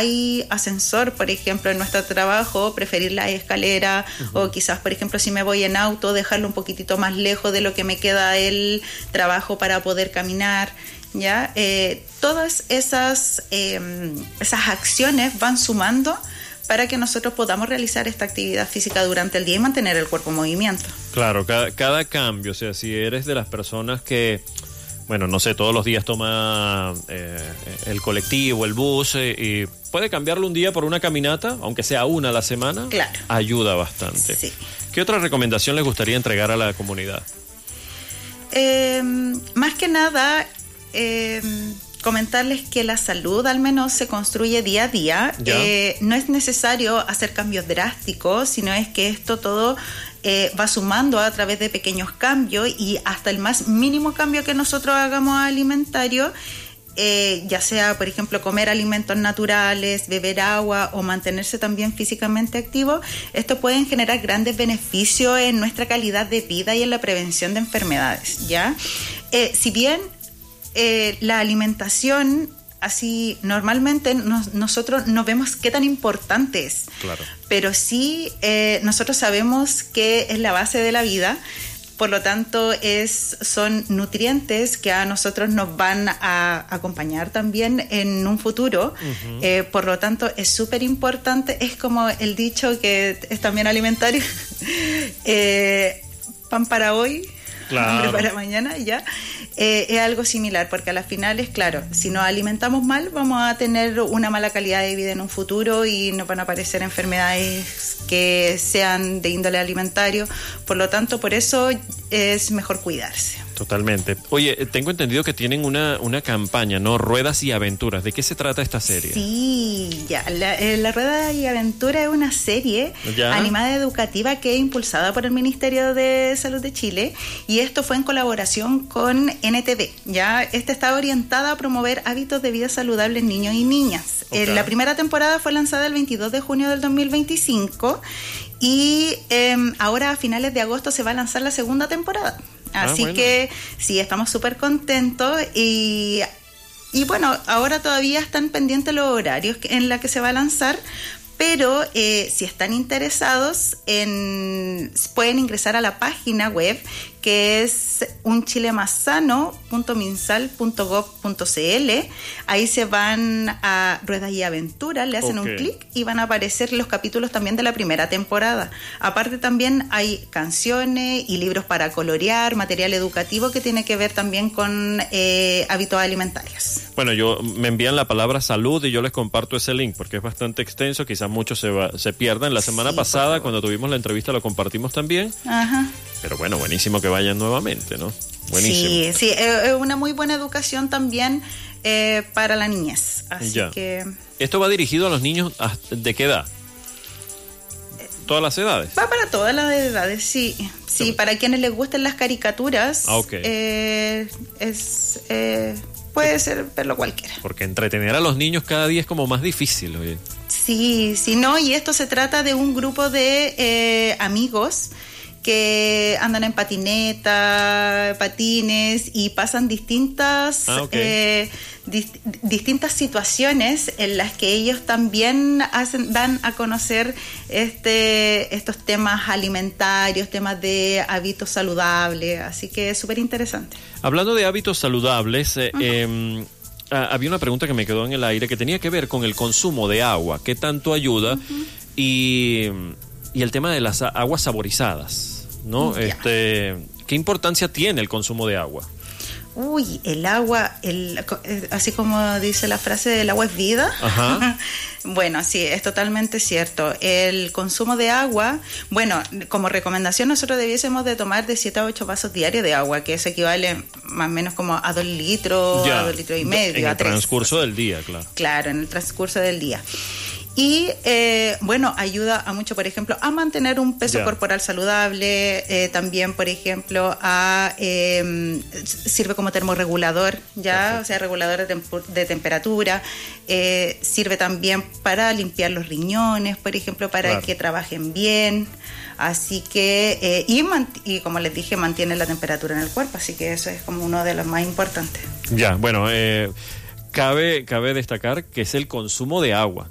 hay ascensor, por ejemplo, en nuestro trabajo, preferir la escalera, o quizás, por ejemplo, si me voy en auto, dejarlo un poquitito más lejos de lo que me queda el trabajo para poder caminar, ¿ya? Todas esas acciones van sumando para que nosotros podamos realizar esta actividad física durante el día y mantener el cuerpo en movimiento. Claro, cada cambio, o sea, si eres de las personas que, bueno, no sé, todos los días toma el colectivo, el bus, y puede cambiarlo un día por una caminata, aunque sea una a la semana, claro, ayuda bastante. Sí. ¿Qué otra recomendación les gustaría entregar a la comunidad? Más que nada, comentarles que la salud al menos se construye día a día. No es necesario hacer cambios drásticos, sino es que esto todo va sumando a través de pequeños cambios, y hasta el más mínimo cambio que nosotros hagamos alimentario, ya sea, por ejemplo, comer alimentos naturales, beber agua o mantenerse también físicamente activo, esto puede generar grandes beneficios en nuestra calidad de vida y en la prevención de enfermedades, ¿ya? Si bien la alimentación, así normalmente nosotros no vemos qué tan importante es, claro, pero sí nosotros sabemos que es la base de la vida. Por lo tanto, son nutrientes que a nosotros nos van a acompañar también en un futuro. Por lo tanto, es súper importante. Es como el dicho que es también alimentario. Pan para hoy, claro, hambre para mañana, ya. Es algo similar, porque a las finales, claro, si nos alimentamos mal, vamos a tener una mala calidad de vida en un futuro y nos van a aparecer enfermedades que sean de índole alimentario. Por lo tanto, por eso es mejor cuidarse. Totalmente. Oye, tengo entendido que tienen una campaña, ¿no? Ruedas y Aventuras. ¿De qué se trata esta serie? Sí, ya. La Rueda y Aventura es una serie animada educativa que es impulsada por el Ministerio de Salud de Chile, y esto fue en colaboración con NTV, ¿ya? Esta está orientada a promover hábitos de vida saludables en niños y niñas. La primera temporada fue lanzada el 22 de junio del 2025 y ahora a finales de agosto se va a lanzar la segunda temporada. Así que sí, estamos súper contentos y bueno, ahora todavía están pendientes los horarios en la que se va a lanzar, pero si están interesados, pueden ingresar a la página web, que es unchilemasano.minsal.gov.cl. Ahí se van a Ruedas y Aventuras, le hacen un clic y van a aparecer los capítulos también de la primera temporada. Aparte también hay canciones y libros para colorear, material educativo que tiene que ver también con hábitos alimentarios. Bueno, me envían la palabra salud y yo les comparto ese link porque es bastante extenso, quizás muchos se pierdan. La semana pasada, cuando tuvimos la entrevista, lo compartimos también. Ajá. Pero bueno, buenísimo que vayan nuevamente, ¿no? Buenísimo. Sí, es una muy buena educación también para la niñez. Así que... ¿Esto va dirigido a los niños de qué edad? ¿Todas las edades? Va para todas las edades, sí. Sí, para quienes les gusten las caricaturas, puede ser verlo cualquiera. Porque entretener a los niños cada día es como más difícil, oye. Sí, no, y esto se trata de un grupo de amigos que andan en patineta, patines, y pasan distintas situaciones en las que ellos también dan a conocer estos temas alimentarios, temas de hábitos saludables, así que es súper interesante. Hablando de hábitos saludables, había una pregunta que me quedó en el aire que tenía que ver con el consumo de agua, qué tanto ayuda, y el tema de las aguas saborizadas, ¿no? ¿Qué importancia tiene el consumo de agua? El agua, así como dice la frase, el agua es vida. Ajá. Bueno, sí, es totalmente cierto. El consumo de agua, bueno, como recomendación nosotros debiésemos de tomar de 7 a 8 vasos diarios de agua, que eso equivale más o menos como a 2 litros, a 2 litros y medio, en a el 3. Transcurso del día, claro. Claro, en el transcurso del día. Y bueno, ayuda a mucho, por ejemplo, a mantener un peso corporal saludable, también, por ejemplo, sirve como termorregulador, o sea, regulador de temperatura, sirve también para limpiar los riñones, por ejemplo, para que trabajen bien, así que, y como les dije, mantiene la temperatura en el cuerpo, así que eso es como uno de los más importantes. Bueno, cabe destacar que es el consumo de agua.